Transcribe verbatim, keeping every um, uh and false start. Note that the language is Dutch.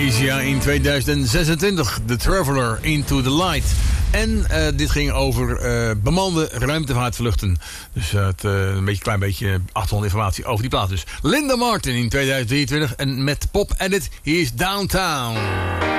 Asia in tweeduizend zesentwintig. The Traveler Into the Light. En uh, dit ging over uh, bemande ruimtevaartvluchten. Dus uh, het, uh, een beetje, klein beetje achtergrondinformatie over die plaat. Dus Linda Martin in tweeduizend drieëntwintig. En met Pop Edit, hier is Downtown.